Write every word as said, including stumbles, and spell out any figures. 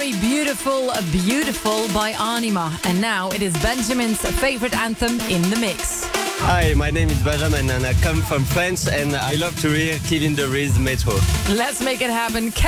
very beautiful, beautiful by Anima. And now it is Benjamin's favorite anthem in the mix. Hi, my name is Benjamin and I come from France and I love to hear Kevin De Vries Metro. Let's make it happen.